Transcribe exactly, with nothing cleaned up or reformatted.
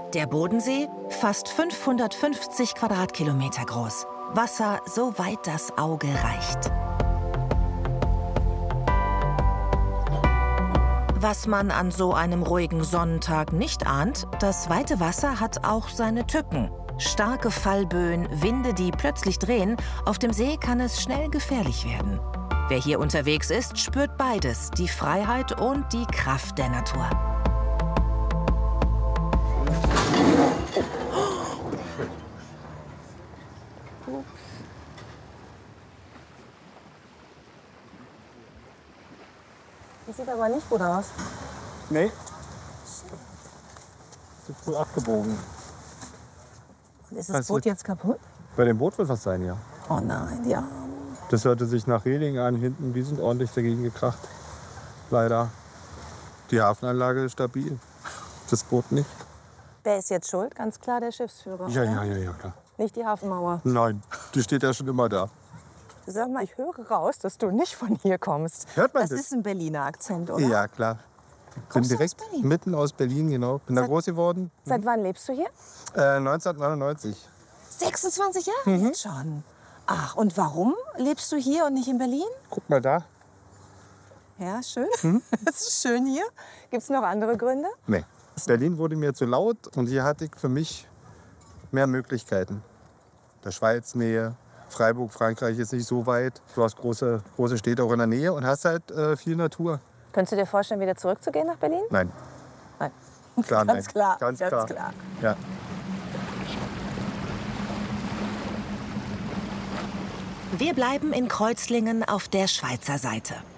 Der Bodensee, fast fünfhundertfünfzig Quadratkilometer groß. Wasser, so weit das Auge reicht. Was man an so einem ruhigen Sonnentag nicht ahnt, das weite Wasser hat auch seine Tücken. Starke Fallböen, Winde, die plötzlich drehen, auf dem See kann es schnell gefährlich werden. Wer hier unterwegs ist, spürt beides, die Freiheit und die Kraft der Natur. Das sieht aber nicht gut aus. Nee. Zu früh abgebogen. Und ist das Boot jetzt kaputt? Bei dem Boot wird was sein, ja. Oh nein, ja. Das hörte sich nach Reling an. Hinten, die sind ordentlich dagegen gekracht. Leider. Die Hafenanlage ist stabil. Das Boot nicht. Wer ist jetzt schuld? Ganz klar der Schiffsführer. Ja, ja, ja, ja, klar. Nicht die Hafenmauer. Nein, die steht ja schon immer da. Sag mal, ich höre raus, dass du nicht von hier kommst. Hört man das? das? Das ist ein Berliner Akzent, oder? Ja, klar. Ich bin Kommst du direkt aus Berlin? mitten aus Berlin, genau. Bin da Seit- groß geworden. Seit wann lebst du hier? Äh, neunzehnhundertneunundneunzig. sechsundzwanzig Jahre jetzt schon. Ach, und warum lebst du hier und nicht in Berlin? Guck mal da. Ja, schön. Es ist schön hier. Gibt es noch andere Gründe? Nee. Berlin wurde mir zu laut und hier hatte ich für mich mehr Möglichkeiten. Der Schweiz, Nähe, Freiburg, Frankreich ist nicht so weit. Du hast große, große Städte auch in der Nähe und hast halt äh, viel Natur. Könntest du dir vorstellen, wieder zurückzugehen nach Berlin? Nein. Nein. Klar, Ganz nein. klar. Ganz, Ganz klar. klar. Ja. Wir bleiben in Kreuzlingen auf der Schweizer Seite.